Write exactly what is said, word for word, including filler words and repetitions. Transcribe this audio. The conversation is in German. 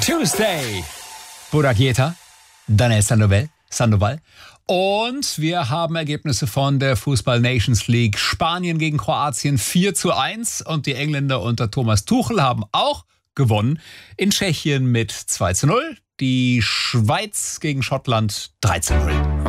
Tuesday. Burak Yeta, Daniel Sandoval, Sandoval. Und wir haben Ergebnisse von der Fußball Nations League. Spanien gegen Kroatien vier zu eins und die Engländer unter Thomas Tuchel haben auch gewonnen. In Tschechien mit zwei zu null. Die Schweiz gegen Schottland drei zu null.